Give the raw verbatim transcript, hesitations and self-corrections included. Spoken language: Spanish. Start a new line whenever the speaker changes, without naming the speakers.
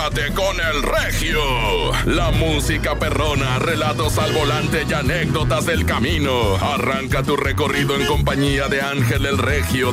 Comunícate con el Regio. La música perrona, relatos al volante y anécdotas del camino. Arranca tu recorrido en compañía de Ángel el Regio.